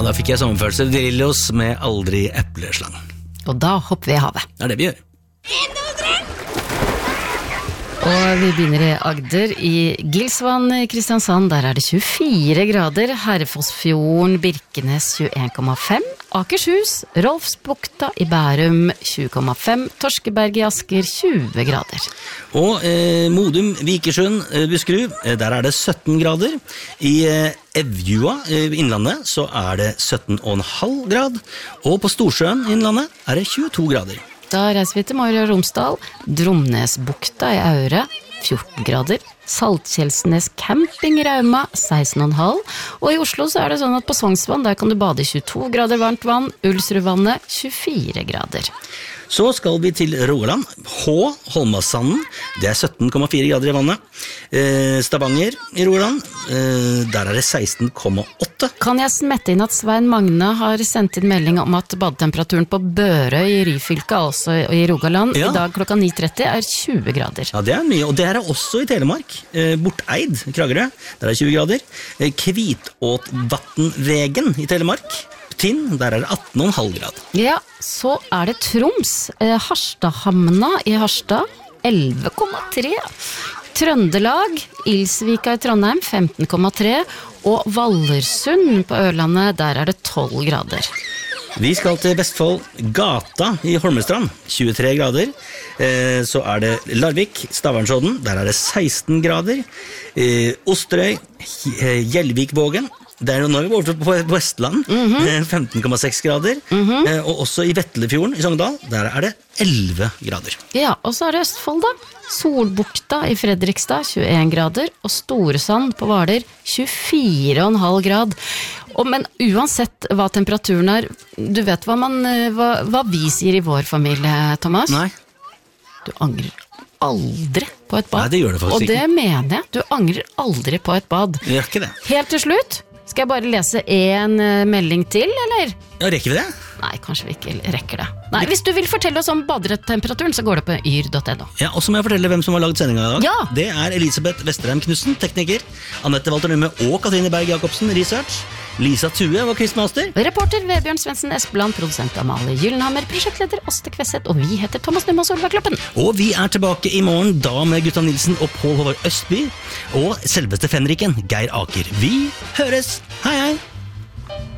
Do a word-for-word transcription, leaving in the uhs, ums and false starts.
da fikk jeg sommerfølelse Drillos med Aldri epleslang. Og da hopper vi i havet. Det er det vi gjør. Og vi begynner i Agder, i Gilsvann i Kristiansand, der er det tjuefire grader, Herrefossfjorden, Birkenes tjueen komma fem, Akershus, Rolfsbukta i Bærum tjue komma fem, Torskeberg i Asker tjue grader. Og eh, Modum, Vikersund, eh, Buskerud, eh, der er det sytten grader. I eh, Evjua, eh, innlandet, så er det sytten komma fem grad, og på Storsjøen, innlandet, er det tjueto grader. Da reiser vi til Møre og Romsdal, Dromnesbukta i Aure, fjorten grader, Saltkjelsnes camping i Rauma, seksten komma fem, og i Oslo så er det sånn at på Sognsvann, der kan du bade i tjueto grader varmt vann, Ulsrudvannet tjuefire grader. Så skal vi til Rogaland, H, Holmasanden, det er sytten komma fire grader i vannet. Eh, Stavanger i Rogaland, eh, der er det seksten komma åtte. Kan jeg smette inn at Svein Magne har sendt inn melding om at badetemperaturen på Børøy i Ryfylke, altså i Rogaland, Ja. i dag klokka ni tretti er tjue grader. Ja, det er mye, og det er også i Telemark. Eh, Borteid, Kragerø, der er tjue grader. Eh, Kvitåtvatnvegen i Telemark, Tinn, der er det atten komma fem grad. Ja, så er det Troms, eh, Harstadhamna i Harstad, elleve komma tre. Trøndelag, Ilsvika i Trondheim, femten komma tre. Og Vallersund på Ørlandet, der er det tolv grader. Vi skal til Vestfold, Gata i Holmestrand, tjuetre grader. Eh, så er det Larvik, Stavangsodden, der er det seksten grader. Eh, Osterøy, eh, Gjelvikvågen, det er jo nå vi går over på Vestland, mm-hmm. femten komma seks grader. Mm-hmm. Eh, og også i Vetlefjorden i Sogndal, der er det elleve grader. Ja, og så er det Østfold da. Solbukta i Fredrikstad, tjueen grader, og Storesand på Hvaler, tjuefire komma fem grad. Og, men uansett hva temperaturen er, du vet hva, man, hva, hva vi sier i vår familie, Thomas? Nei. Du angrer aldri på et bad. Nei, det gjør det faktisk og ikke. Og det mener jeg, du angrer aldri på et bad. Jeg gjør ikke det. Helt til slutt, skal jeg bare lese en melding til, eller? Ja, rekker vi det? Nei, kanskje vi ikke rekker det. Nei, hvis du vil fortelle oss om badetemperaturen, så går det på yr punktum no. Ja, og så må jeg fortelle hvem som har laget sendingen i dag. Ja. Det er Elisabeth Vesterheim Knudsen, tekniker, Annette Walter Numme og Katrine Berg Jacobsen, research, Lisa Tue og quizmaster. Reporter Vebjørn Svendsen Espeland, produsent Amalie Gyllenhammer, prosjektleder Åste Kvesset, og vi heter Thomas Numme og Solveig Kloppen. Og vi er tilbake i morgen, da med Gutta Nilsen og Pål Håvard Østby, og selveste fenriken, Geir Aker. Vi høres! Hei, hei!